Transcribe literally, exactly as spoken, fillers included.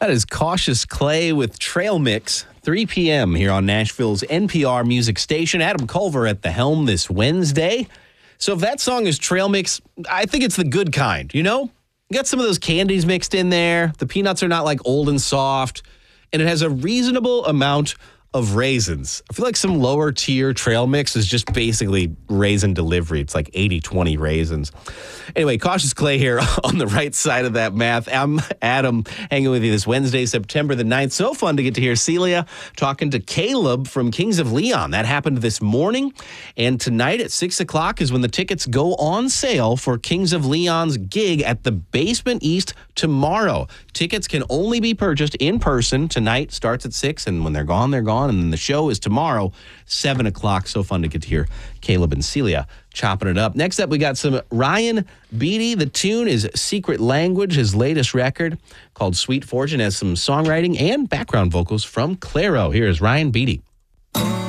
That is Cautious Clay with Trail Mix, three p.m. here on Nashville's N P R music station. Adam Culver at the helm this Wednesday. So if that song is Trail Mix, I think it's the good kind, you know? You got some of those candies mixed in there. The peanuts are not like old and soft. And it has a reasonable amount of raisins. I feel like some lower tier trail mix is just basically raisin delivery. It's like eighty twenty raisins. Anyway, Cautious Clay here on the right side of that math. I'm Adam hanging with you this Wednesday, September the ninth. So fun to get to hear Celia talking to Caleb from Kings of Leon. That happened this morning. And tonight at six o'clock is when the tickets go on sale for Kings of Leon's gig at the Basement East tomorrow. Tickets can only be purchased in person. Tonight starts at six, and when they're gone, they're gone. And then the show is tomorrow, seven o'clock. So fun to get to hear Caleb and Celia chopping it up. Next up, we got some Ryan Beatty. The tune is Secret Language, his latest record called Sweet Fortune, has some songwriting and background vocals from Clairo. Here is Ryan Beatty.